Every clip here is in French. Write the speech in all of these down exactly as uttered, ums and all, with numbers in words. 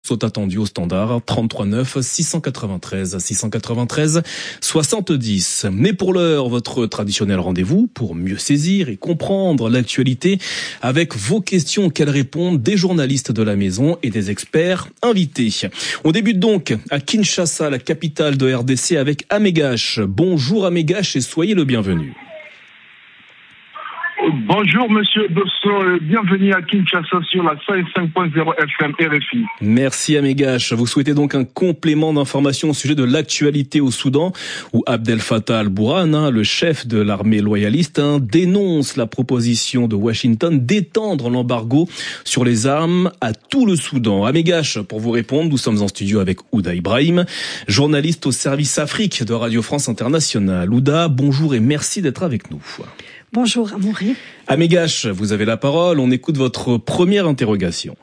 sont attendus au standard trente-trois neuf six cent quatre-vingt-treize six cent quatre-vingt-treize soixante-dix. Mais pour l'heure, votre traditionnel rendez-vous pour mieux saisir et comprendre l'actualité avec vos questions qu'elles répondent des journalistes de la maison et des experts invités. On débute donc à Kinshasa, la capitale de R D C, avec Amégache. Bonjour Amégache et soyez le bienvenu. Bonjour Monsieur Dosso, bienvenue à Kinshasa sur la cent cinq point zéro F M R F I. Merci Amégache. Vous souhaitez donc un complément d'information au sujet de l'actualité au Soudan, où Abdel Fattah al-Burhan, hein, le chef de l'armée loyaliste, hein, dénonce la proposition de Washington d'étendre l'embargo sur les armes à tout le Soudan. Amégache, pour vous répondre, nous sommes en studio avec Ouda Ibrahim, journaliste au service Afrique de Radio France Internationale. Ouda, bonjour et merci d'être avec nous. Bonjour Amaury. Amégache, vous avez la parole. On écoute votre première interrogation.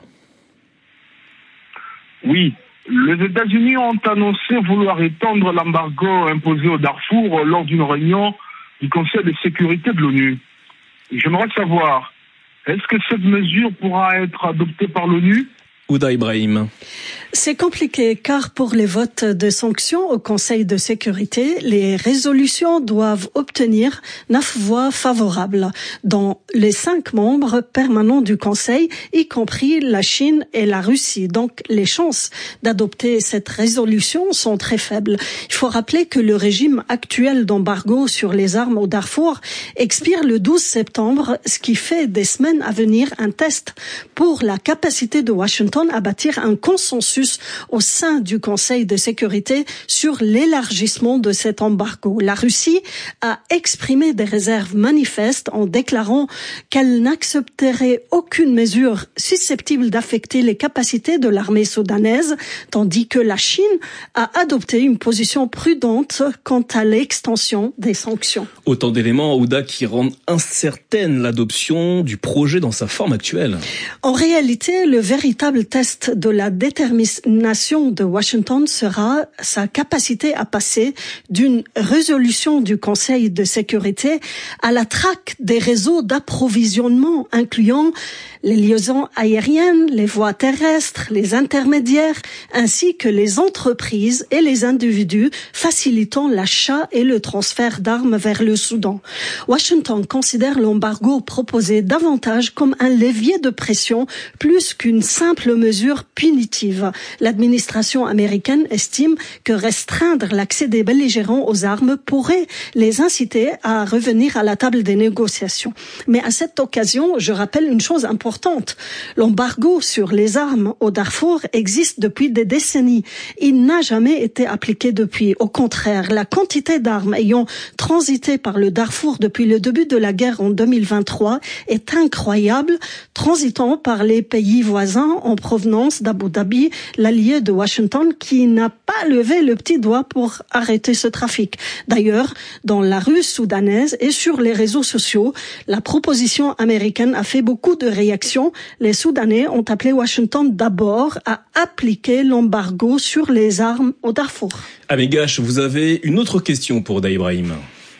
Oui, les États-Unis ont annoncé vouloir étendre l'embargo imposé au Darfour lors d'une réunion du Conseil de sécurité de l'ONU. J'aimerais savoir, est-ce que cette mesure pourra être adoptée par l'ONU ? Ouda Ibrahim. C'est compliqué car pour les votes de sanctions au Conseil de sécurité, les résolutions doivent obtenir neuf voix favorables, dont les cinq membres permanents du Conseil, y compris la Chine et la Russie. Donc les chances d'adopter cette résolution sont très faibles. Il faut rappeler que le régime actuel d'embargo sur les armes au Darfour expire le douze septembre, ce qui fait des semaines à venir un test pour la capacité de Washington à bâtir un consensus au sein du Conseil de sécurité sur l'élargissement de cet embargo. La Russie a exprimé des réserves manifestes en déclarant qu'elle n'accepterait aucune mesure susceptible d'affecter les capacités de l'armée soudanaise, tandis que la Chine a adopté une position prudente quant à l'extension des sanctions. Autant d'éléments, Ouda, qui rendent incertaine l'adoption du projet dans sa forme actuelle. En réalité, le véritable test de la détermination de Washington sera sa capacité à passer d'une résolution du Conseil de sécurité à la traque des réseaux d'approvisionnement, incluant les liaisons aériennes, les voies terrestres, les intermédiaires, ainsi que les entreprises et les individus facilitant l'achat et le transfert d'armes vers le Soudan. Washington considère l'embargo proposé davantage comme un levier de pression plus qu'une simple mesure punitive. L'administration américaine estime que restreindre l'accès des belligérants aux armes pourrait les inciter à revenir à la table des négociations. Mais à cette occasion, je rappelle une chose importante. L'embargo sur les armes au Darfour existe depuis des décennies. Il n'a jamais été appliqué depuis. Au contraire, la quantité d'armes ayant transité par le Darfour depuis le début de la guerre en deux mille vingt-trois est incroyable, transitant par les pays voisins en provenance d'Abu Dhabi, l'allié de Washington, qui n'a pas levé le petit doigt pour arrêter ce trafic. D'ailleurs, dans la rue soudanaise et sur les réseaux sociaux, la proposition américaine a fait beaucoup de réactions. Les Soudanais ont appelé Washington d'abord à appliquer l'embargo sur les armes au Darfour. Amégache, vous avez une autre question pour Ouda Ibrahim.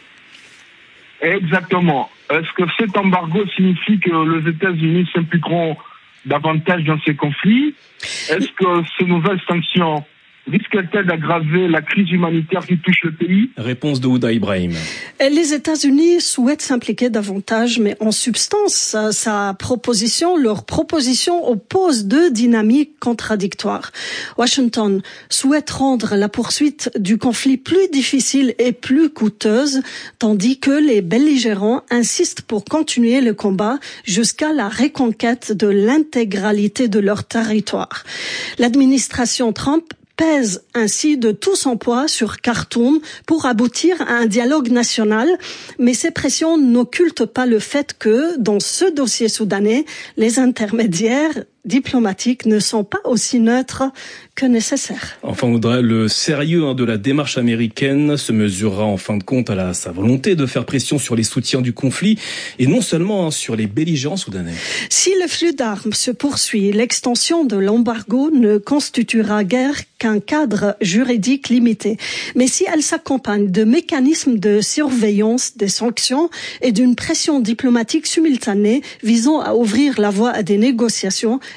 Exactement. Est-ce que cet embargo signifie que les États-Unis s'impliqueront davantage dans ces conflits? Est-ce que ces nouvelles sanctions risque-t-elle d'aggraver la crise humanitaire qui touche le pays? Réponse de Ouda Ibrahim. Les États-Unis souhaitent s'impliquer davantage, mais en substance, sa, sa proposition, leur proposition oppose deux dynamiques contradictoires. Washington souhaite rendre la poursuite du conflit plus difficile et plus coûteuse, tandis que les belligérants insistent pour continuer le combat jusqu'à la reconquête de l'intégralité de leur territoire. L'administration Trump pèse ainsi de tout son poids sur Khartoum pour aboutir à un dialogue national, mais ces pressions n'occultent pas le fait que, dans ce dossier soudanais, les intermédiaires diplomatiques ne sont pas aussi neutres que nécessaire. Enfin, Ouda, le sérieux hein, de la démarche américaine se mesurera en fin de compte à la, sa volonté de faire pression sur les soutiens du conflit et non seulement hein, sur les belligérants soudanais. Si le flux d'armes se poursuit, l'extension de l'embargo ne constituera guère qu'un cadre juridique limité. Mais si elle s'accompagne de mécanismes de surveillance des sanctions et d'une pression diplomatique simultanée visant à ouvrir la voie à des négociations,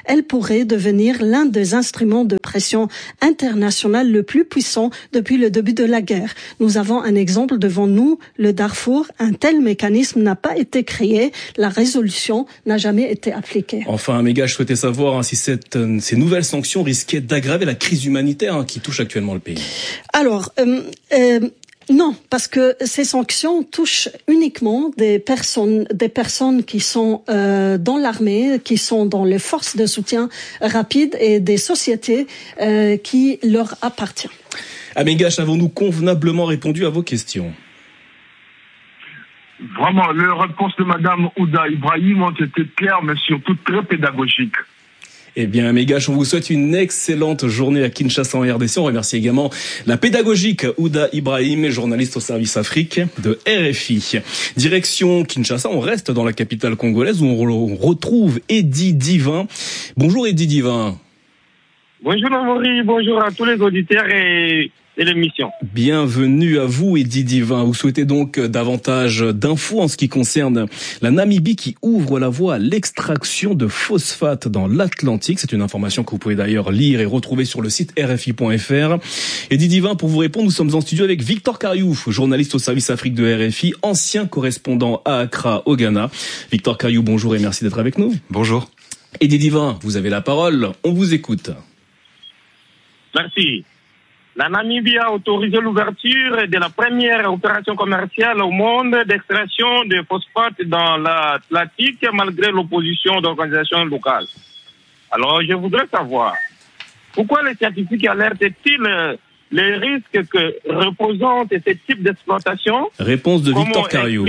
elle pourrait devenir l'un des instruments de pression internationale le plus puissant depuis le début de la guerre. Nous avons un exemple devant nous, le Darfour. Un tel mécanisme n'a pas été créé, la résolution n'a jamais été appliquée. Enfin, Améga, je souhaitais savoir hein, si cette, euh, ces nouvelles sanctions risquaient d'aggraver la crise humanitaire hein, qui touche actuellement le pays. Alors, euh, euh, non, parce que ces sanctions touchent uniquement des personnes, des personnes qui sont euh, dans l'armée, qui sont dans les forces de soutien rapide et des sociétés euh, qui leur appartiennent. Améga, avons-nous convenablement répondu à vos questions? Vraiment, les réponses de Madame Ouda Ibrahim ont été claires, mais surtout très pédagogiques. Eh bien, Amégache, on vous souhaite une excellente journée à Kinshasa en R D C. On remercie également la pédagogique Ouda Ibrahim, journaliste au service Afrique de R F I. Direction Kinshasa, on reste dans la capitale congolaise où on retrouve Eddy Divin. Bonjour Eddy Divin. Bonjour Amaury, bonjour à tous les auditeurs et... et l'émission. Bienvenue à vous, Eddy Divin. Vous souhaitez donc davantage d'infos en ce qui concerne la Namibie qui ouvre la voie à l'extraction de phosphate dans l'Atlantique. C'est une information que vous pouvez d'ailleurs lire et retrouver sur le site R F I point F R. Eddy Divin, pour vous répondre, nous sommes en studio avec Victor Kariou, journaliste au service Afrique de R F I, ancien correspondant à Accra, au Ghana. Victor Kariou, bonjour et merci d'être avec nous. Bonjour. Eddy Divin, vous avez la parole. On vous écoute. Merci. La Namibie a autorisé l'ouverture de la première opération commerciale au monde d'extraction de phosphate dans l'Atlantique malgré l'opposition d'organisations locales. Alors, je voudrais savoir, pourquoi les scientifiques alertent-ils les risques que représente ce type d'exploitation? Réponse de Victor Kariou.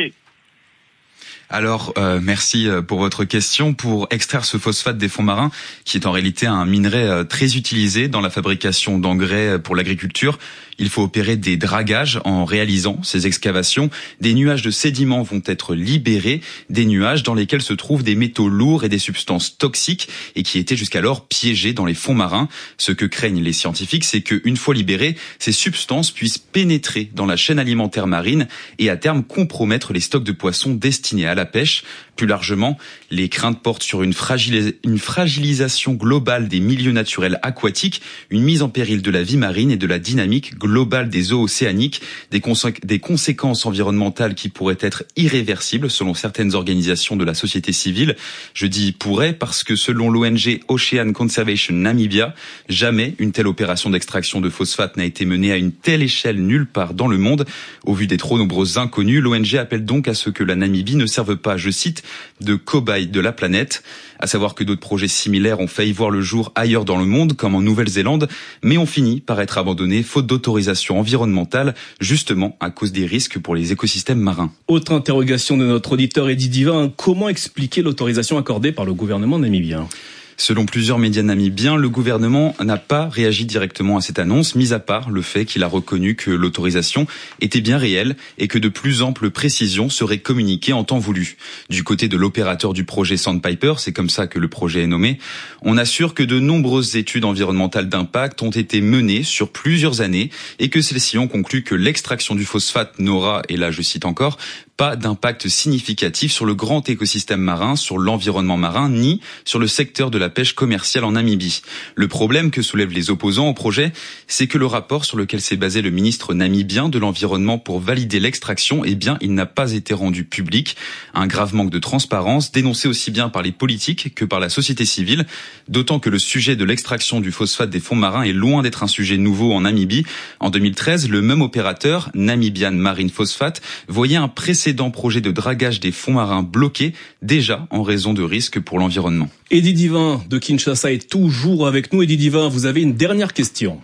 Alors, euh, merci pour votre question. Pour extraire ce phosphate des fonds marins, qui est en réalité un minerai très utilisé dans la fabrication d'engrais pour l'agriculture, il faut opérer des dragages en réalisant ces excavations. Des nuages de sédiments vont être libérés, des nuages dans lesquels se trouvent des métaux lourds et des substances toxiques et qui étaient jusqu'alors piégés dans les fonds marins. Ce que craignent les scientifiques, c'est qu'une fois libérées, ces substances puissent pénétrer dans la chaîne alimentaire marine et à terme compromettre les stocks de poissons destinés à la pêche. Plus largement, les craintes portent sur une, fragilis- une fragilisation globale des milieux naturels aquatiques, une mise en péril de la vie marine et de la dynamique globale des eaux océaniques, des, consé- des conséquences environnementales qui pourraient être irréversibles selon certaines organisations de la société civile. Je dis pourrait parce que selon l'O N G Ocean Conservation Namibia, jamais une telle opération d'extraction de phosphate n'a été menée à une telle échelle nulle part dans le monde. Au vu des trop nombreuses inconnues, l'O N G appelle donc à ce que la Namibie ne serve pas, je cite, de cobaye de la planète. À savoir que d'autres projets similaires ont failli voir le jour ailleurs dans le monde, comme en Nouvelle-Zélande, mais ont fini par être abandonnés faute d'autorisation environnementale, justement à cause des risques pour les écosystèmes marins. Autre interrogation de notre auditeur Eddy Divin, comment expliquer l'autorisation accordée par le gouvernement namibien ? Selon plusieurs médias namibiens, le gouvernement n'a pas réagi directement à cette annonce, mis à part le fait qu'il a reconnu que l'autorisation était bien réelle et que de plus amples précisions seraient communiquées en temps voulu. Du côté de l'opérateur du projet Sandpiper, c'est comme ça que le projet est nommé, on assure que de nombreuses études environnementales d'impact ont été menées sur plusieurs années et que celles-ci ont conclu que l'extraction du phosphate n'aura, et là je cite encore, pas d'impact significatif sur le grand écosystème marin, sur l'environnement marin, ni sur le secteur de la pêche commerciale en Namibie. Le problème que soulèvent les opposants au projet, c'est que le rapport sur lequel s'est basé le ministre namibien de l'Environnement pour valider l'extraction, eh bien, il n'a pas été rendu public. Un grave manque de transparence, dénoncé aussi bien par les politiques que par la société civile, d'autant que le sujet de l'extraction du phosphate des fonds marins est loin d'être un sujet nouveau en Namibie. En deux mille treize, le même opérateur, Namibian Marine Phosphate, voyait un précédent projet de dragage des fonds marins bloqué, déjà en raison de risques pour l'environnement. Eddy Divin de Kinshasa est toujours avec nous. Eddy Divin, vous avez une dernière question.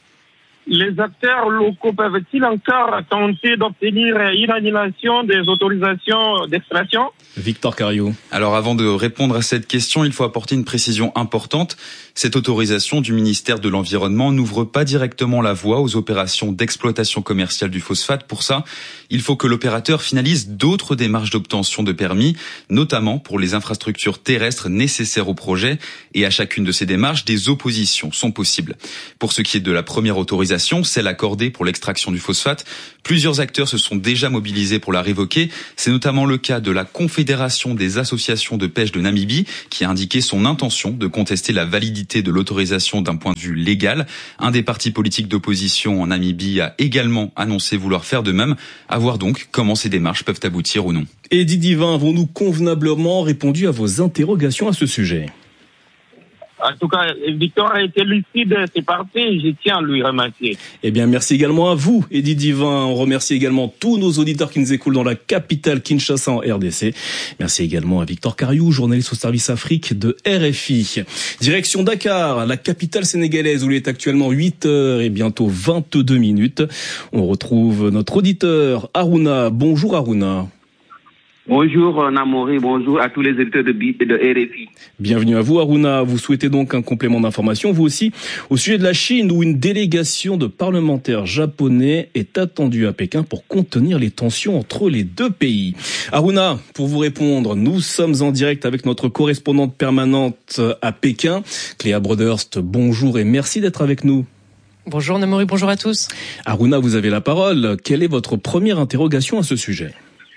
Les acteurs locaux peuvent-ils encore tenter d'obtenir une annulation des autorisations d'extraction? Victor Kariou. Alors avant de répondre à cette question, il faut apporter une précision importante. Cette autorisation du ministère de l'Environnement n'ouvre pas directement la voie aux opérations d'exploitation commerciale du phosphate. Pour ça, il faut que l'opérateur finalise d'autres démarches d'obtention de permis, notamment pour les infrastructures terrestres nécessaires au projet. Et à chacune de ces démarches, des oppositions sont possibles. Pour ce qui est de la première autorisation, l'autorisation, celle accordée pour l'extraction du phosphate. Plusieurs acteurs se sont déjà mobilisés pour la révoquer. C'est notamment le cas de la Confédération des associations de pêche de Namibie, qui a indiqué son intention de contester la validité de l'autorisation d'un point de vue légal. Un des partis politiques d'opposition en Namibie a également annoncé vouloir faire de même. À voir donc comment ces démarches peuvent aboutir ou non. Eddy Divin, avons-nous convenablement répondu à vos interrogations à ce sujet ? En tout cas, Victor a été lucide, c'est parti, je tiens à lui remercier. Eh bien, merci également à vous, Eddy Divin. On remercie également tous nos auditeurs qui nous écoutent dans la capitale Kinshasa en R D C. Merci également à Victor Cariou, journaliste au service Afrique de R F I. Direction Dakar, la capitale sénégalaise où il est actuellement huit heures et bientôt vingt-deux minutes. On retrouve notre auditeur Aruna. Bonjour Aruna. Bonjour Namori, bonjour à tous les éditeurs de, de R F I. Bienvenue à vous Aruna, vous souhaitez donc un complément d'information, vous aussi, au sujet de la Chine où une délégation de parlementaires japonais est attendue à Pékin pour contenir les tensions entre les deux pays. Aruna, pour vous répondre, nous sommes en direct avec notre correspondante permanente à Pékin, Cléa Broderst, bonjour et merci d'être avec nous. Bonjour Namori, bonjour à tous. Aruna, vous avez la parole, quelle est votre première interrogation à ce sujet ?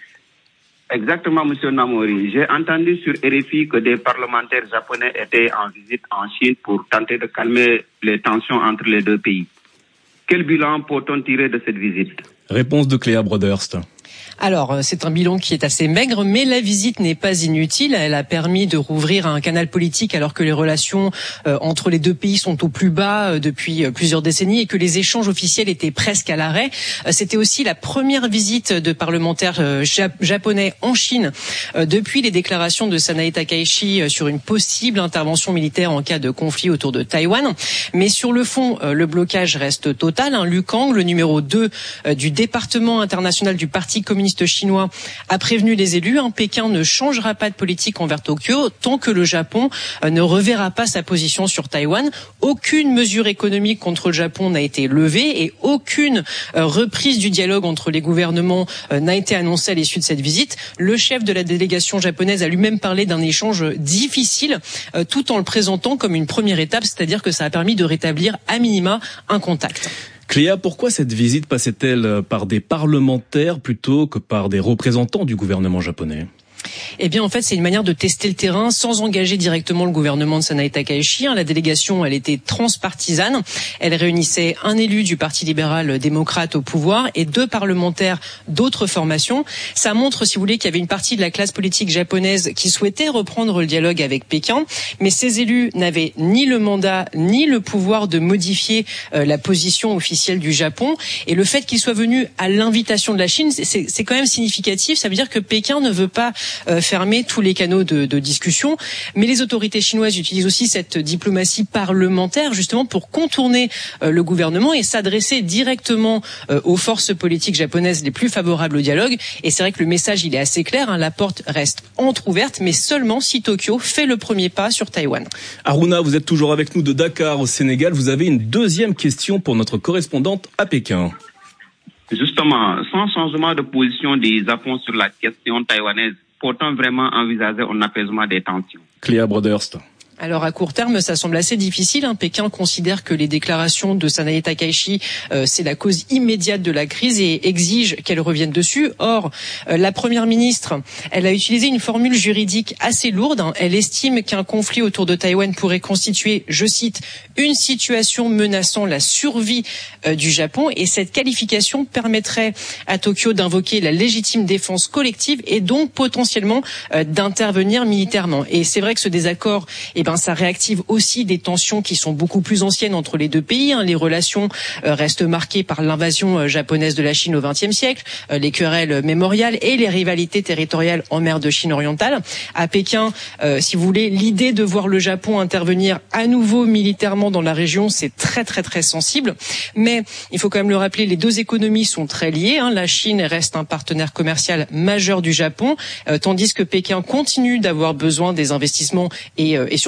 Exactement, Monsieur Namori. J'ai entendu sur R F I que des parlementaires japonais étaient en visite en Chine pour tenter de calmer les tensions entre les deux pays. Quel bilan peut-on tirer de cette visite ? Réponse de Cléa Broderst. Alors, c'est un bilan qui est assez maigre, mais la visite n'est pas inutile. Elle a permis de rouvrir un canal politique alors que les relations euh, entre les deux pays sont au plus bas euh, depuis euh, plusieurs décennies et que les échanges officiels étaient presque à l'arrêt. Euh, c'était aussi la première visite de parlementaires euh, jap- japonais en Chine euh, depuis les déclarations de Sanae Takaichi euh, sur une possible intervention militaire en cas de conflit autour de Taïwan. Mais sur le fond, euh, le blocage reste total. Hein. Liu Kang, le numéro deux euh, du département international du Parti communiste chinois, a prévenu les élus. Hein, Pékin ne changera pas de politique envers Tokyo tant que le Japon euh, ne reverra pas sa position sur Taïwan. Aucune mesure économique contre le Japon n'a été levée et aucune euh, reprise du dialogue entre les gouvernements euh, n'a été annoncée à l'issue de cette visite. Le chef de la délégation japonaise a lui-même parlé d'un échange difficile, euh, tout en le présentant comme une première étape, c'est-à-dire que ça a permis de rétablir à minima un contact. Cléa, pourquoi cette visite passait-elle par des parlementaires plutôt que par des représentants du gouvernement japonais ? Eh bien, en fait, c'est une manière de tester le terrain sans engager directement le gouvernement de Sanae Takaichi. La délégation, elle était transpartisane. Elle réunissait un élu du Parti libéral démocrate au pouvoir et deux parlementaires d'autres formations. Ça montre, si vous voulez, qu'il y avait une partie de la classe politique japonaise qui souhaitait reprendre le dialogue avec Pékin. Mais ces élus n'avaient ni le mandat ni le pouvoir de modifier euh, la position officielle du Japon. Et le fait qu'ils soient venus à l'invitation de la Chine, c'est, c'est quand même significatif. Ça veut dire que Pékin ne veut pas Euh, fermer tous les canaux de, de discussion. Mais les autorités chinoises utilisent aussi cette diplomatie parlementaire justement pour contourner euh, le gouvernement et s'adresser directement euh, aux forces politiques japonaises les plus favorables au dialogue. Et c'est vrai que le message, il est assez clair. Hein, la porte reste entrouverte, mais seulement si Tokyo fait le premier pas sur Taïwan. Aruna, vous êtes toujours avec nous de Dakar au Sénégal. Vous avez une deuxième question pour notre correspondante à Pékin. Justement, sans changement de position des Japon sur la question taïwanaise, peut-on vraiment envisager un apaisement des tensions ? Cléa Broderst. Alors à court terme, ça semble assez difficile. Hein. Pékin considère que les déclarations de Sanae Takaichi, euh, c'est la cause immédiate de la crise et exige qu'elle revienne dessus. Or, euh, la première ministre, elle a utilisé une formule juridique assez lourde. Hein. Elle estime qu'un conflit autour de Taïwan pourrait constituer, je cite, une situation menaçant la survie euh, du Japon. Et cette qualification permettrait à Tokyo d'invoquer la légitime défense collective et donc potentiellement euh, d'intervenir militairement. Et c'est vrai que ce désaccord, eh ben, ça réactive aussi des tensions qui sont beaucoup plus anciennes entre les deux pays. Hein. Les relations euh, restent marquées par l'invasion euh, japonaise de la Chine au vingtième siècle, euh, les querelles mémoriales et les rivalités territoriales en mer de Chine orientale. À Pékin, euh, si vous voulez, l'idée de voir le Japon intervenir à nouveau militairement dans la région, c'est très très très sensible. Mais il faut quand même le rappeler, les deux économies sont très liées. Hein. La Chine reste un partenaire commercial majeur du Japon, euh, tandis que Pékin continue d'avoir besoin des investissements et, euh, et surtout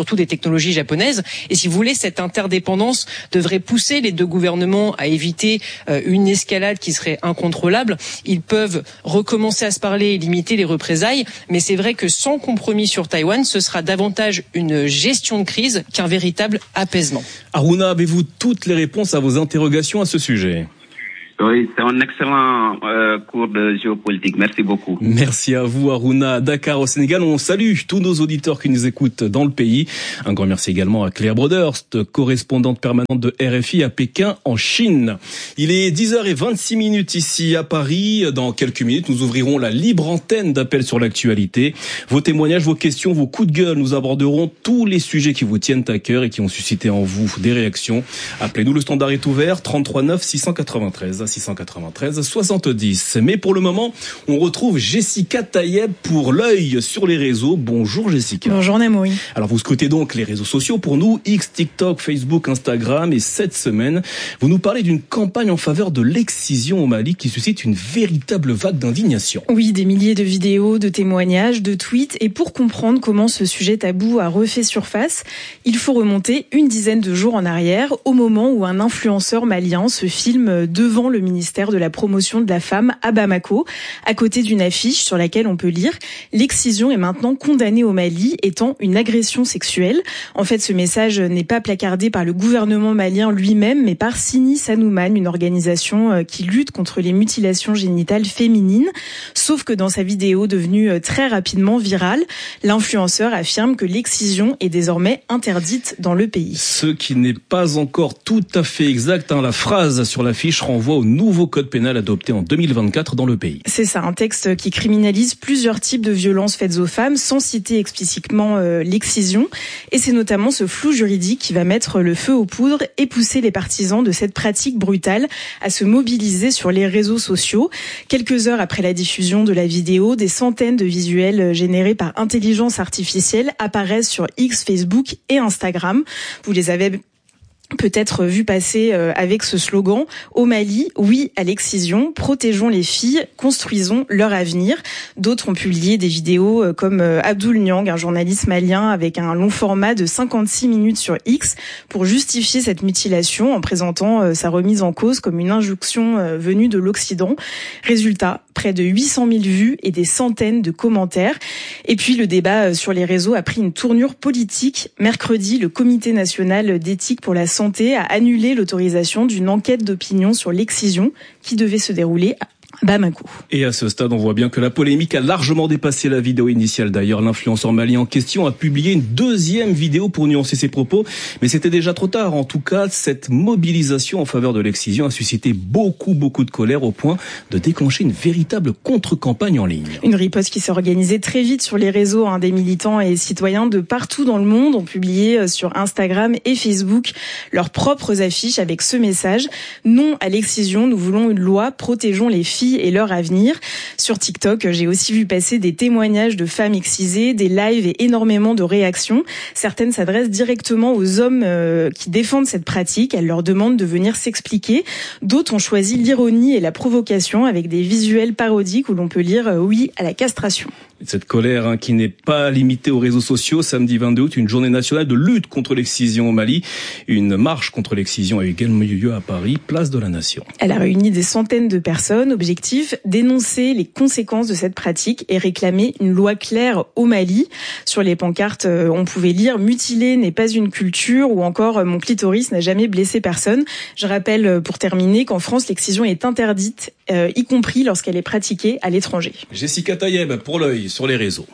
surtout des technologies japonaises. Et si vous voulez, cette interdépendance devrait pousser les deux gouvernements à éviter euh, une escalade qui serait incontrôlable. Ils peuvent recommencer à se parler et limiter les représailles, mais c'est vrai que sans compromis sur Taïwan, ce sera davantage une gestion de crise qu'un véritable apaisement. Aruna, avez-vous toutes les réponses à vos interrogations à ce sujet ? Oui, c'est un excellent euh, cours de géopolitique. Merci beaucoup. Merci à vous, Aruna. Dakar, au Sénégal, on salue tous nos auditeurs qui nous écoutent dans le pays. Un grand merci également à Claire Broderst, correspondante permanente de R F I à Pékin, en Chine. Il est dix heures vingt-six minutes ici à Paris. Dans quelques minutes, nous ouvrirons la libre antenne d'appel sur l'actualité. Vos témoignages, vos questions, vos coups de gueule, nous aborderons tous les sujets qui vous tiennent à cœur et qui ont suscité en vous des réactions. Appelez-nous, le standard est ouvert, trente-trois neuf six cent quatre-vingt-treize. six cent quatre-vingt-treize soixante-dix. Mais pour le moment, on retrouve Jessica Tayeb pour l'œil sur les réseaux. Bonjour Jessica. Bonjour Namouri. Alors vous scrutez donc les réseaux sociaux pour nous, X, TikTok, Facebook, Instagram, et cette semaine, vous nous parlez d'une campagne en faveur de l'excision au Mali qui suscite une véritable vague d'indignation. Oui, des milliers de vidéos, de témoignages, de tweets, et pour comprendre comment ce sujet tabou a refait surface, il faut remonter une dizaine de jours en arrière, au moment où un influenceur malien se filme devant le ministère de la promotion de la femme à Bamako, à côté d'une affiche sur laquelle on peut lire « L'excision est maintenant condamnée au Mali, étant une agression sexuelle ». En fait, ce message n'est pas placardé par le gouvernement malien lui-même, mais par Sini Sanoumane, une organisation qui lutte contre les mutilations génitales féminines. Sauf que dans sa vidéo devenue très rapidement virale, l'influenceur affirme que l'excision est désormais interdite dans le pays. Ce qui n'est pas encore tout à fait exact, hein. La phrase sur l'affiche renvoie au nouveau code pénal adopté en deux mille vingt-quatre dans le pays. C'est ça, un texte qui criminalise plusieurs types de violences faites aux femmes sans citer explicitement euh, l'excision. Et c'est notamment ce flou juridique qui va mettre le feu aux poudres et pousser les partisans de cette pratique brutale à se mobiliser sur les réseaux sociaux. Quelques heures après la diffusion de la vidéo, des centaines de visuels générés par intelligence artificielle apparaissent sur X, Facebook et Instagram. Vous les avez peut-être vu passer avec ce slogan « Au Mali, oui à l'excision, protégeons les filles, construisons leur avenir ». D'autres ont publié des vidéos comme Abdoul Niang, un journaliste malien avec un long format de cinquante-six minutes sur X pour justifier cette mutilation en présentant sa remise en cause comme une injonction venue de l'Occident. Résultat, près de huit cent mille vues et des centaines de commentaires. Et puis le débat sur les réseaux a pris une tournure politique. Mercredi, le Comité national d'éthique pour la santé a annulé l'autorisation d'une enquête d'opinion sur l'excision qui devait se dérouler à Bamako. Et à ce stade, on voit bien que la polémique a largement dépassé la vidéo initiale. D'ailleurs, l'influenceur malien en question a publié une deuxième vidéo pour nuancer ses propos, mais c'était déjà trop tard. En tout cas, cette mobilisation en faveur de l'excision a suscité beaucoup, beaucoup de colère au point de déclencher une véritable contre-campagne en ligne. Une riposte qui s'est organisée très vite sur les réseaux. Hein. Des militants et citoyens de partout dans le monde ont publié sur Instagram et Facebook leurs propres affiches avec ce message « Non à l'excision, nous voulons une loi, protégeons les filles et leur avenir ». Sur TikTok, j'ai aussi vu passer des témoignages de femmes excisées, des lives et énormément de réactions. Certaines s'adressent directement aux hommes euh, qui défendent cette pratique. Elles leur demandent de venir s'expliquer. D'autres ont choisi l'ironie et la provocation avec des visuels parodiques où l'on peut lire euh, « Oui à la castration ». Cette colère hein, qui n'est pas limitée aux réseaux sociaux. Samedi vingt-deux août, une journée nationale de lutte contre l'excision au Mali. Une marche contre l'excision a eu également lieu à Paris, place de la Nation. Elle a réuni des centaines de personnes. Objectif, dénoncer les conséquences de cette pratique et réclamer une loi claire au Mali. Sur les pancartes, on pouvait lire « Mutiler n'est pas une culture » ou encore « Mon clitoris n'a jamais blessé personne ». Je rappelle pour terminer qu'en France, l'excision est interdite, euh, y compris lorsqu'elle est pratiquée à l'étranger. Jessica Tayeb pour l'œil sur les réseaux.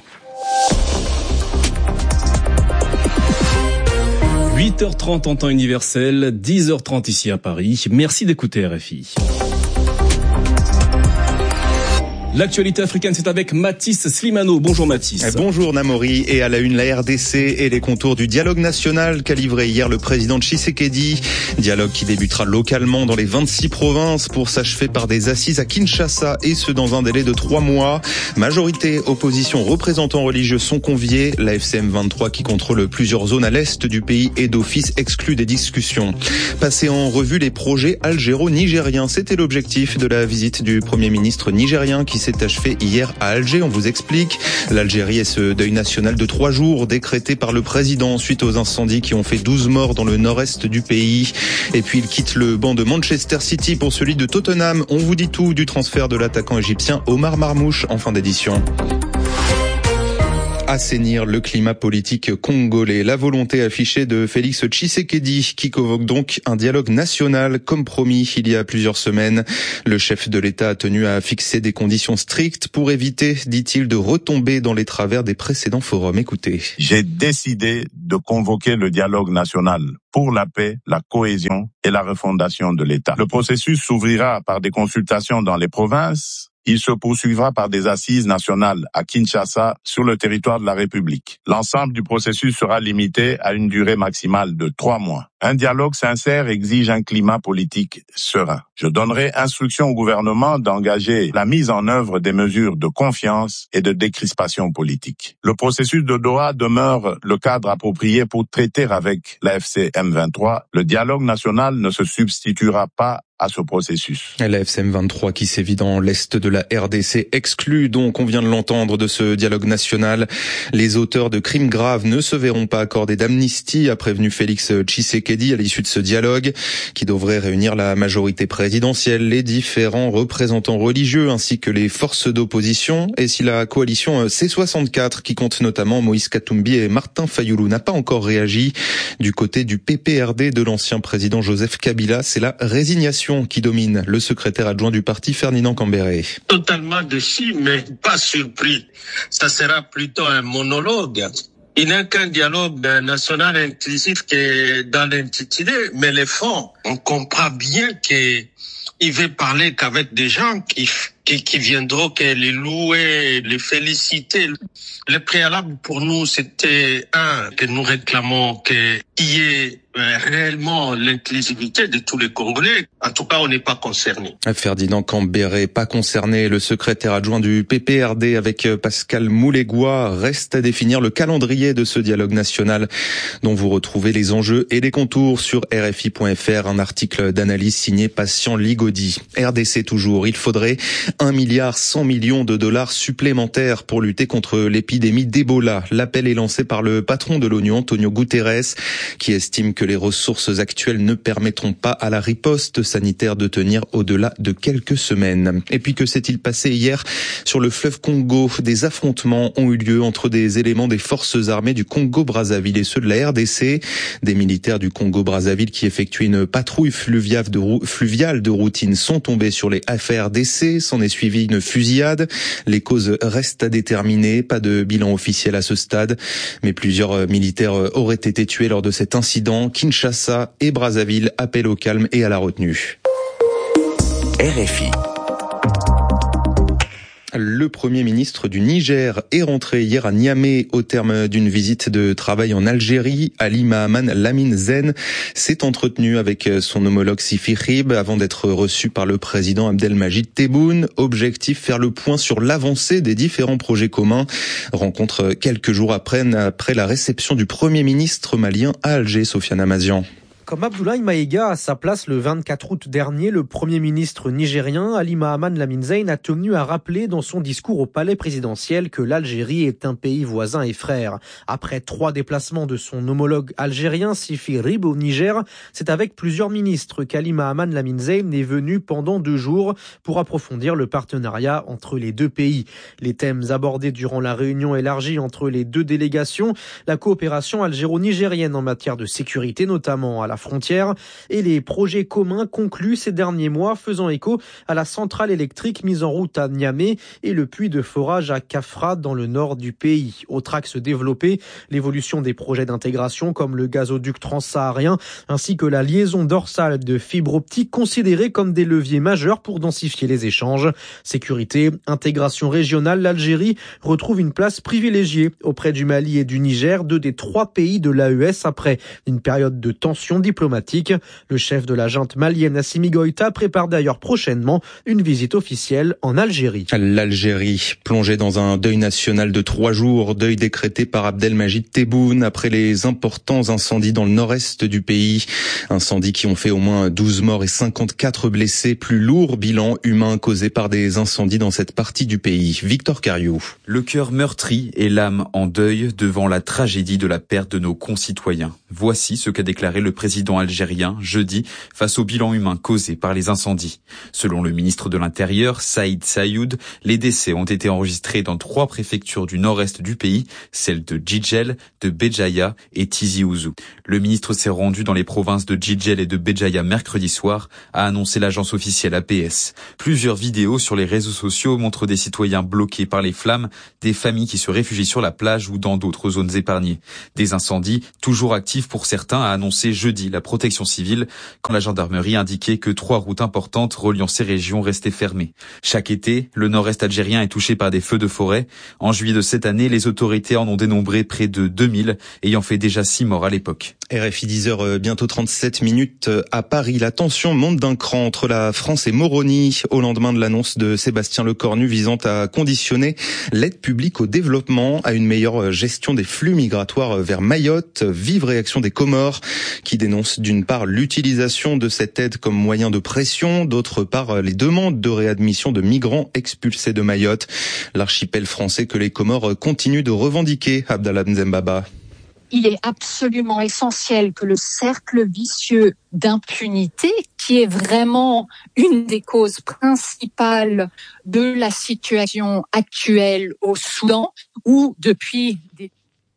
huit heures trente en temps universel, dix heures trente ici à Paris. Merci d'écouter R F I. L'actualité africaine, c'est avec Mathis Slimano. Bonjour Mathis. Bonjour Namouri. Et à la une, la R D C et les contours du dialogue national qu'a livré hier le président Tshisekedi. Dialogue qui débutera localement dans les vingt-six provinces pour s'achever par des assises à Kinshasa, et ce dans un délai de trois mois. Majorité, opposition, représentants religieux sont conviés. La F C M vingt-trois, qui contrôle plusieurs zones à l'est du pays, est d'office exclue des discussions. Passer en revue les projets algéro-nigériens, c'était l'objectif de la visite du Premier ministre nigérien qui s'est achevé hier à Alger. On vous explique. L'Algérie est ce deuil national de trois jours décrété par le président suite aux incendies qui ont fait douze morts dans le nord-est du pays. Et puis il quitte le banc de Manchester City pour celui de Tottenham. On vous dit tout du transfert de l'attaquant égyptien Omar Marmouche en fin d'édition. Assainir le climat politique congolais. La volonté affichée de Félix Tshisekedi qui convoque donc un dialogue national comme promis il y a plusieurs semaines. Le chef de l'État a tenu à fixer des conditions strictes pour éviter, dit-il, de retomber dans les travers des précédents forums. Écoutez. J'ai décidé de convoquer le dialogue national pour la paix, la cohésion et la refondation de l'État. Le processus s'ouvrira par des consultations dans les provinces. Il se poursuivra par des assises nationales à Kinshasa sur le territoire de la République. L'ensemble du processus sera limité à une durée maximale de trois mois. Un dialogue sincère exige un climat politique serein. Je donnerai instruction au gouvernement d'engager la mise en œuvre des mesures de confiance et de décrispation politique. Le processus de Doha demeure le cadre approprié pour traiter avec la F C M vingt-trois. Le dialogue national ne se substituera pas à ce processus. La F C M vingt-trois qui sévit dans l'est de la R D C exclut donc, on vient de l'entendre, de ce dialogue national. Les auteurs de crimes graves ne se verront pas accorder d'amnistie, a prévenu Félix Tshisekedi à l'issue de ce dialogue qui devrait réunir la majorité présidentielle, les différents représentants religieux ainsi que les forces d'opposition. Et si la coalition C soixante-quatre qui compte notamment Moïse Katumbi et Martin Fayoulou n'a pas encore réagi, du côté du P P R D de l'ancien président Joseph Kabila, c'est la résignation qui domine. Le secrétaire adjoint du parti, Ferdinand Cambéré. Totalement déçu, mais pas surpris. Ça sera plutôt un monologue. Il n'y a qu'un dialogue national inclusif qui est dans l'intitulé, mais les fonds, on comprend bien qu'il veut parler qu'avec des gens qui, qui, qui viendront que les louer, les féliciter. Le préalable pour nous, c'était un, que nous réclamons qu'il y ait réellement l'inclusivité de tous les Congolais. En tout cas, on n'est pas concerné. Ferdinand Cambéré, pas concerné. Le secrétaire adjoint du P P R D avec Pascal Moulégois. Reste à définir le calendrier de ce dialogue national dont vous retrouvez les enjeux et les contours sur R F I point F R. Un article d'analyse signé Patient Ligodi. R D C toujours. Il faudrait un milliard cent millions de dollars supplémentaires pour lutter contre l'épidémie d'Ebola. L'appel est lancé par le patron de l'ONU, Antonio Guterres, qui estime que les ressources actuelles ne permettront pas à la riposte sanitaire de tenir au-delà de quelques semaines. Et puis que s'est-il passé hier sur le fleuve Congo? Des affrontements ont eu lieu entre des éléments des forces armées du Congo-Brazzaville et ceux de la R D C. Des militaires du Congo-Brazzaville qui effectuaient une patrouille fluviale de, rou- fluviale de routine sont tombés sur les F A R D C. S'en est suivi une fusillade. Les causes restent à déterminer. Pas de bilan officiel à ce stade, mais plusieurs militaires auraient été tués lors de cet incident. Kinshasa et Brazzaville appellent au calme et à la retenue. R F I. Le Premier ministre du Niger est rentré hier à Niamey au terme d'une visite de travail en Algérie. Ali Mahaman Lamine Zen s'est entretenu avec son homologue Sifi Rib avant d'être reçu par le président Abdelmajid Tebboune. Objectif, faire le point sur l'avancée des différents projets communs. Rencontre quelques jours après, après la réception du Premier ministre malien à Alger, Sofiane Amazian. Comme Abdoulaye Maïga à sa place le vingt-quatre août dernier, le Premier ministre nigérien Ali Mahaman Lamine Zein a tenu à rappeler dans son discours au palais présidentiel que l'Algérie est un pays voisin et frère. Après trois déplacements de son homologue algérien Sifi Rib au Niger, c'est avec plusieurs ministres qu'Ali Mahaman Lamine Zein est venu pendant deux jours pour approfondir le partenariat entre les deux pays. Les thèmes abordés durant la réunion élargie entre les deux délégations, la coopération algéro-nigérienne en matière de sécurité notamment à la frontière et les projets communs conclus ces derniers mois faisant écho à la centrale électrique mise en route à Niamey et le puits de forage à Kafra dans le nord du pays. Autre axe développé, l'évolution des projets d'intégration comme le gazoduc transsaharien ainsi que la liaison dorsale de fibre optique considérés comme des leviers majeurs pour densifier les échanges. Sécurité, intégration régionale, l'Algérie retrouve une place privilégiée auprès du Mali et du Niger, deux des trois pays de l'A E S après une période de tension diplomatique diplomatique. Le chef de la junte malienne Assimi Goïta prépare d'ailleurs prochainement une visite officielle en Algérie. L'Algérie, plongée dans un deuil national de trois jours, deuil décrété par Abdelmajid Tebboune après les importants incendies dans le nord-est du pays. Incendies qui ont fait au moins douze morts et cinquante-quatre blessés, plus lourd bilan humain causé par des incendies dans cette partie du pays. Victor Cariou. Le cœur meurtri et l'âme en deuil devant la tragédie de la perte de nos concitoyens. Voici ce qu'a déclaré le président algérien jeudi face au bilan humain causé par les incendies. Selon le ministre de l'Intérieur, Saïd Saïoud, les décès ont été enregistrés dans trois préfectures du nord-est du pays, celles de Djidjel, de Béjaïa et Tizi Ouzou. Le ministre s'est rendu dans les provinces de Djidjel et de Béjaïa mercredi soir, a annoncé l'agence officielle A P S. Plusieurs vidéos sur les réseaux sociaux montrent des citoyens bloqués par les flammes, des familles qui se réfugient sur la plage ou dans d'autres zones épargnées. Des incendies toujours actifs pour certains, a annoncé jeudi la protection civile, quand la gendarmerie indiquait que trois routes importantes reliant ces régions restaient fermées. Chaque été, le nord-est algérien est touché par des feux de forêt. En juillet de cette année, les autorités en ont dénombré près de deux mille, ayant fait déjà six morts à l'époque. R F I dix heures, bientôt trente-sept minutes à Paris. La tension monte d'un cran entre la France et Moroni au lendemain de l'annonce de Sébastien Lecornu visant à conditionner l'aide publique au développement à une meilleure gestion des flux migratoires vers Mayotte. Vive réaction des Comores qui dénoncent d'une part l'utilisation de cette aide comme moyen de pression, d'autre part les demandes de réadmission de migrants expulsés de Mayotte. L'archipel français que les Comores continuent de revendiquer. Abdallah Mzembaba. Il est absolument essentiel que le cercle vicieux d'impunité, qui est vraiment une des causes principales de la situation actuelle au Soudan, où depuis des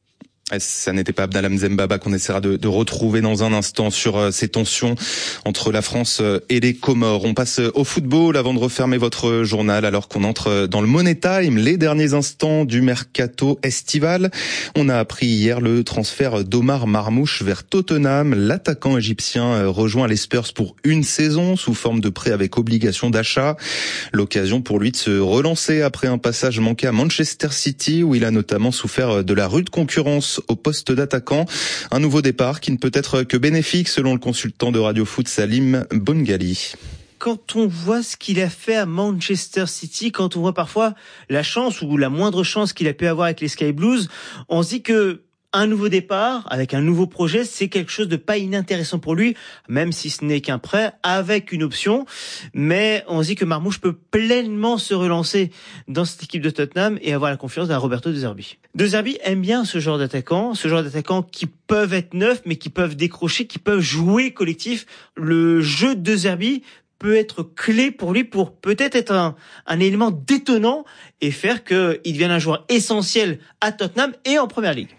Ça n'était pas Abdallah Mzembaba qu'on essaiera de, de retrouver dans un instant sur euh, ces tensions entre la France et les Comores. On passe au football avant de refermer votre journal alors qu'on entre dans le Money Time, les derniers instants du mercato estival. On a appris hier le transfert d'Omar Marmouche vers Tottenham. L'attaquant égyptien rejoint les Spurs pour une saison sous forme de prêt avec obligation d'achat. L'occasion pour lui de se relancer après un passage manqué à Manchester City où il a notamment souffert de la rude concurrence au poste d'attaquant. Un nouveau départ qui ne peut être que bénéfique selon le consultant de Radio Foot Salim Bongali. Quand on voit ce qu'il a fait à Manchester City, quand on voit parfois la chance ou la moindre chance qu'il a pu avoir avec les Sky Blues, on se dit que un nouveau départ, avec un nouveau projet, c'est quelque chose de pas inintéressant pour lui, même si ce n'est qu'un prêt, avec une option. Mais on se dit que Marmouche peut pleinement se relancer dans cette équipe de Tottenham et avoir la confiance d'un Roberto De Zerbi. De Zerbi aime bien ce genre d'attaquants, ce genre d'attaquants qui peuvent être neufs, mais qui peuvent décrocher, qui peuvent jouer collectif. Le jeu de De Zerbi peut être clé pour lui pour peut-être être un, un élément détonnant et faire qu'il devienne un joueur essentiel à Tottenham et en Première Ligue.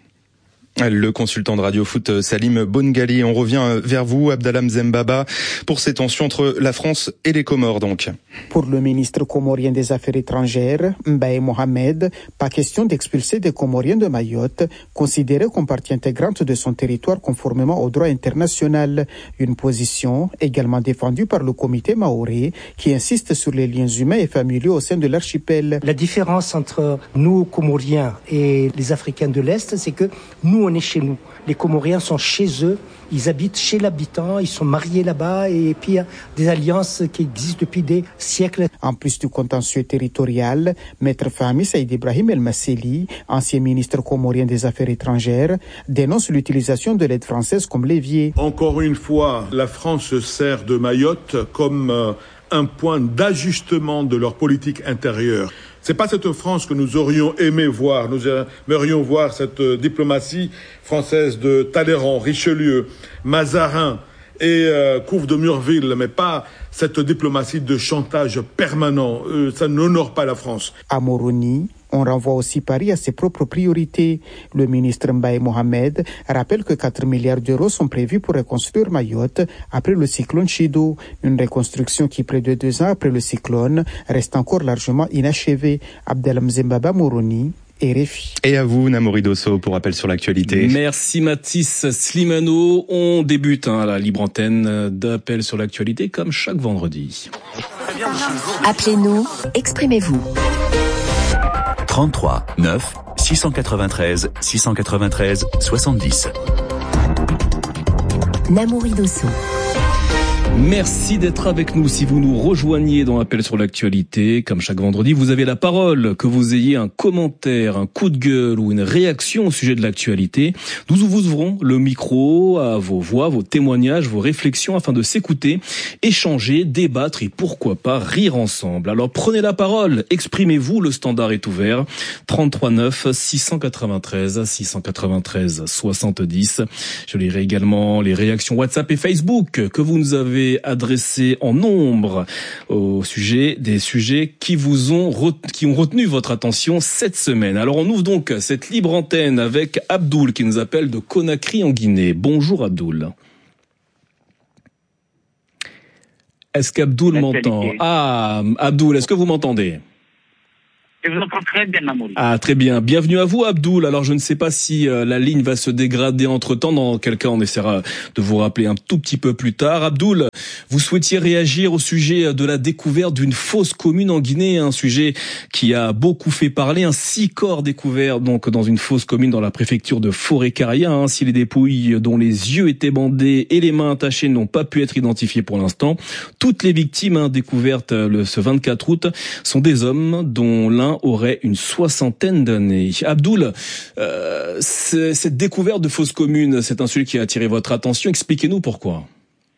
Le consultant de Radio Foot Salim Bongali. On revient vers vous, Abdallah Mzembaba, pour ces tensions entre la France et les Comores donc. Pour le ministre comorien des Affaires étrangères, Mbaye Mohamed, pas question d'expulser des Comoriens de Mayotte, considérés comme partie intégrante de son territoire conformément au droit international. Une position également défendue par le comité maoré qui insiste sur les liens humains et familiaux au sein de l'archipel. La différence entre nous, Comoriens, et les Africains de l'Est, c'est que nous, on est chez nous. Les Comoriens sont chez eux, ils habitent chez l'habitant, ils sont mariés là-bas et puis il y a des alliances qui existent depuis des siècles. En plus du contentieux territorial, Maître Fahmi Saïd Ibrahim El Masseli, ancien ministre comorien des Affaires étrangères, dénonce l'utilisation de l'aide française comme levier. Encore une fois, la France se sert de Mayotte comme euh, un point d'ajustement de leur politique intérieure. C'est pas cette France que nous aurions aimé voir. Nous aimerions voir cette diplomatie française de Talleyrand, Richelieu, Mazarin et euh, Couve de Murville, mais pas cette diplomatie de chantage permanent. Euh, ça n'honore pas la France. À Moroni, on renvoie aussi Paris à ses propres priorités. Le ministre Mbaye Mohamed rappelle que quatre milliards d'euros sont prévus pour reconstruire Mayotte après le cyclone Chido. Une reconstruction qui, près de deux ans après le cyclone, reste encore largement inachevée. Abdallah Mzembaba, Moroni, R F I. Et à vous, Namori Dosso, pour rappel sur l'actualité. Merci Mathis Slimano. On débute hein, à la libre antenne d'appel sur l'actualité comme chaque vendredi. Appelez-nous, exprimez-vous. trente-trois neuf six cent quatre-vingt-treize six cent quatre-vingt-treize soixante-dix. Namouri Dosso. Merci d'être avec nous. Si vous nous rejoignez dans Appel sur l'actualité, comme chaque vendredi, vous avez la parole. Que vous ayez un commentaire, un coup de gueule ou une réaction au sujet de l'actualité, nous vous ouvrons le micro à vos voix, vos témoignages, vos réflexions afin de s'écouter, échanger, débattre et pourquoi pas rire ensemble. Alors prenez la parole, exprimez-vous, le standard est ouvert. trente-trois neuf six cent quatre-vingt-treize six cent quatre-vingt-treize soixante-dix. Je lirai également les réactions WhatsApp et Facebook que vous nous avez adressé en nombre au sujet des sujets qui vous ont ret- qui ont retenu votre attention cette semaine. Alors on ouvre donc cette libre antenne avec Abdoul qui nous appelle de Conakry en Guinée. Bonjour Abdoul. Est-ce qu'Abdoul m'entend ? Ah, Abdoul, est-ce que vous m'entendez ? Je vous entends très bien, Namouri. Ah, très bien. Bienvenue à vous, Abdoul. Alors, je ne sais pas si euh, la ligne va se dégrader entre-temps. Dans quel cas, on essaiera de vous rappeler un tout petit peu plus tard. Abdoul, vous souhaitiez réagir au sujet de la découverte d'une fosse commune en Guinée, un sujet qui a beaucoup fait parler. Un six corps découverts donc dans une fosse commune dans la préfecture de Forêt-Caria. Hein, si les dépouilles dont les yeux étaient bandés et les mains attachées n'ont pas pu être identifiées pour l'instant, toutes les victimes hein, découvertes le, ce vingt-quatre août sont des hommes dont l'un aurait une soixantaine d'années. Abdoul, euh, cette découverte de fosse commune, c'est un sujet qui a attiré votre attention. Expliquez-nous pourquoi.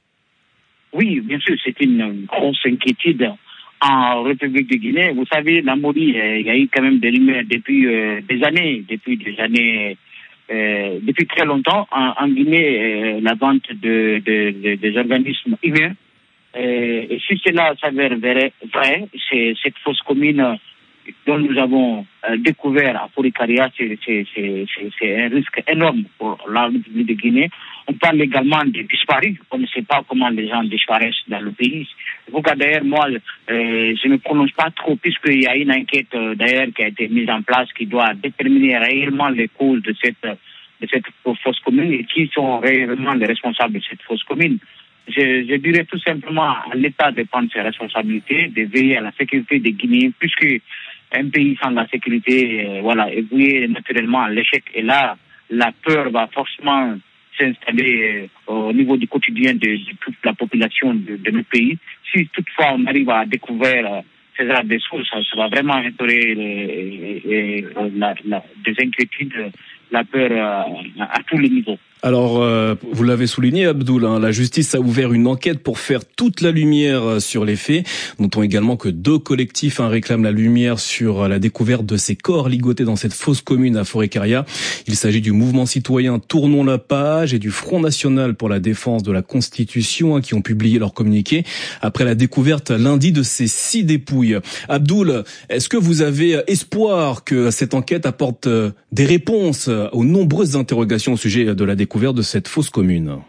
Oui, bien sûr, c'est une grosse inquiétude en République de Guinée. Vous savez, Namouri, il y a eu quand même des rumeurs depuis euh, des années, depuis des années, euh, depuis très longtemps. En, en Guinée, euh, la vente de, de, de, des organismes humains. Euh, et si cela s'avère vrai, vrai, c'est cette fosse commune dont nous avons euh, découvert à Forêt-Caria, c'est, c'est, c'est, c'est, c'est un risque énorme pour la République de Guinée. On parle également des disparus. On ne sait pas comment les gens disparaissent dans le pays. Pourquoi d'ailleurs, moi, euh, je ne prononce pas trop, puisqu'il y a une enquête euh, d'ailleurs qui a été mise en place qui doit déterminer réellement les causes de cette, de cette fosse commune et qui sont réellement les responsables de cette fosse commune. Je, je dirais tout simplement à l'État de prendre ses responsabilités, de veiller à la sécurité des Guinéens, puisque un pays sans la sécurité, euh, voilà, est voué naturellement à l'échec. Et là, la peur va forcément s'installer euh, au niveau du quotidien de, de toute la population de, de notre pays. Si toutefois on arrive à découvrir euh, ces arts des sources, ça, ça va vraiment instaurer euh, euh, la, la, des inquiétudes, la peur euh, à tous les niveaux. Alors, euh, vous l'avez souligné, Abdoul, hein, la justice a ouvert une enquête pour faire toute la lumière sur les faits. Notons également que deux collectifs hein, réclament la lumière sur la découverte de ces corps ligotés dans cette fosse commune à Forêt-Caria. Il s'agit du mouvement citoyen Tournons la page et du Front national pour la défense de la Constitution hein, qui ont publié leur communiqué après la découverte lundi de ces six dépouilles. Abdoul, est-ce que vous avez espoir que cette enquête apporte des réponses aux nombreuses interrogations au sujet de la découverte de cette fosse commune?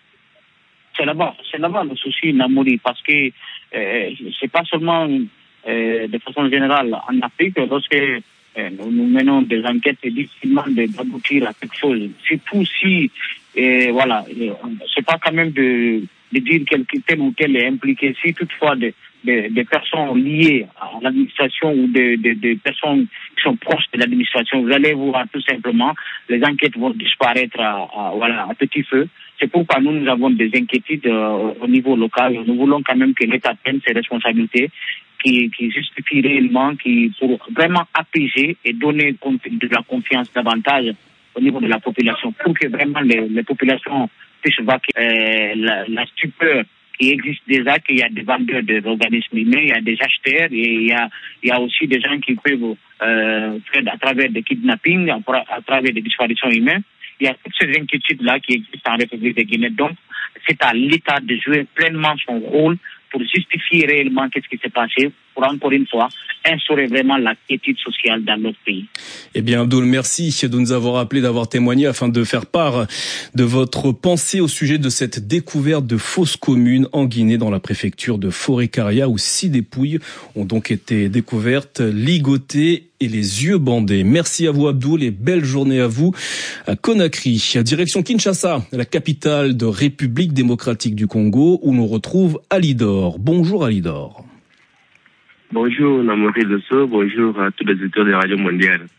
C'est là-bas, c'est là-bas le souci, Namouri, parce que euh, c'est pas seulement euh, de façon générale en Afrique, lorsque euh, nous, nous menons des enquêtes, c'est difficilement d'aboutir à quelque chose. Surtout si, euh, voilà, c'est pas quand même de, de dire quel tel ou tel est impliqué. Si toutefois des de, de personnes liées à l'administration ou des de, de personnes qui sont proches de l'administration, vous allez voir tout simplement, les enquêtes vont disparaître à, à, voilà, à petit feu. C'est pourquoi nous, nous avons des inquiétudes euh, au niveau local. Nous voulons quand même que l'État prenne ses responsabilités, qui, qui justifient réellement, qui pour vraiment apaiser et donner de la confiance davantage au niveau de la population, pour que vraiment les, les populations puissent voir que euh, la, la stupeur qui existe déjà, qu'il y a des vendeurs d'organismes humains, il y a des acheteurs, et il y a, il y a aussi des gens qui peuvent euh, faire à travers des kidnappings, à, à travers des disparitions humaines. Il y a toutes ces inquiétudes-là qui existent en République de Guinée. Donc, c'est à l'État de jouer pleinement son rôle pour justifier réellement qu'est-ce qui s'est passé, pour encore une fois instaurer vraiment la quiétude sociale dans notre pays. Eh bien, Abdoul, merci de nous avoir appelé, d'avoir témoigné afin de faire part de votre pensée au sujet de cette découverte de fosse commune en Guinée dans la préfecture de Forêt-Caria où six dépouilles ont donc été découvertes, ligotées et les yeux bandés. Merci à vous, Abdoul, et belle journée à vous à Conakry. Direction Kinshasa, la capitale de République démocratique du Congo où l'on retrouve Alidor. Bonjour Alidor. Bonjour Namouri Dosso, bonjour à tous les auditeurs de Radio Mondiale.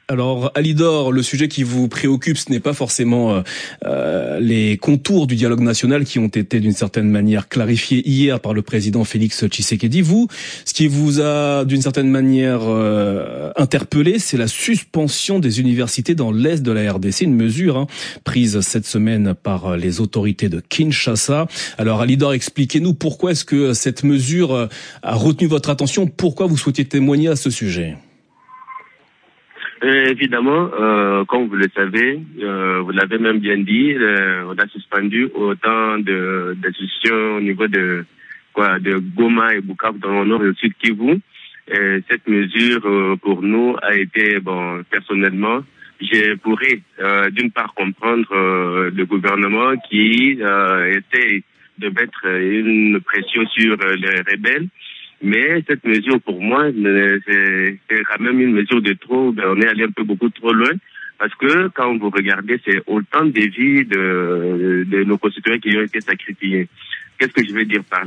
Alors, Alidor, le sujet qui vous préoccupe, ce n'est pas forcément euh, les contours du dialogue national qui ont été d'une certaine manière clarifiés hier par le président Félix Tshisekedi. Vous, ce qui vous a d'une certaine manière euh, interpellé, c'est la suspension des universités dans l'est de la R D C, une mesure hein, prise cette semaine par les autorités de Kinshasa. Alors, Alidor, expliquez-nous pourquoi est-ce que cette mesure a retenu votre attention, pourquoi vous souhaitiez témoigner à ce sujet. Et évidemment, euh, comme vous le savez, euh, vous l'avez même bien dit, euh, on a suspendu autant de d'institutions au niveau de quoi, de Goma et Bukavu dans le nord et au sud Kivu. Et cette mesure, euh, pour nous, a été, bon, personnellement, je pourrais euh, d'une part comprendre euh, le gouvernement qui euh, essaie de mettre une pression sur euh, les rebelles. Mais cette mesure, pour moi, c'est, c'est quand même une mesure de trop. On est allé un peu beaucoup trop loin. Parce que quand vous regardez, c'est autant de vies de, de nos concitoyens qui ont été sacrifiés. Qu'est-ce que je veux dire par là?